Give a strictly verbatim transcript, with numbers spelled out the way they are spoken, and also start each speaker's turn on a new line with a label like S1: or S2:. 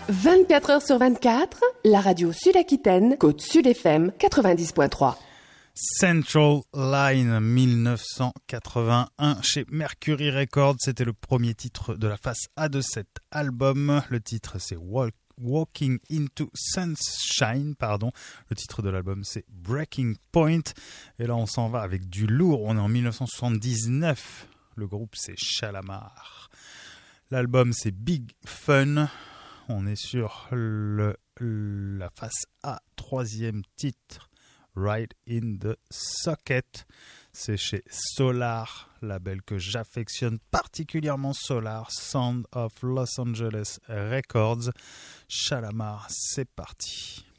S1: vingt-quatre heures sur vingt-quatre, la radio Sud-Aquitaine, Côte Sud F M quatre-vingt-dix point trois.
S2: Central Line dix-neuf cent quatre-vingt-un chez Mercury Records, c'était le premier titre de la face A de cet album. Le titre c'est Walk, Walking into Sunshine, pardon. Le titre de l'album c'est Breaking Point. Et là on s'en va avec du lourd, on est en dix-neuf cent soixante-dix-neuf. Le groupe c'est Shalamar. L'album c'est Big Fun. On est sur le, la face A, troisième titre. Right in the Socket, c'est chez Solar, label que j'affectionne particulièrement, Solar, Sound of Los Angeles Records. Shalamar, c'est parti.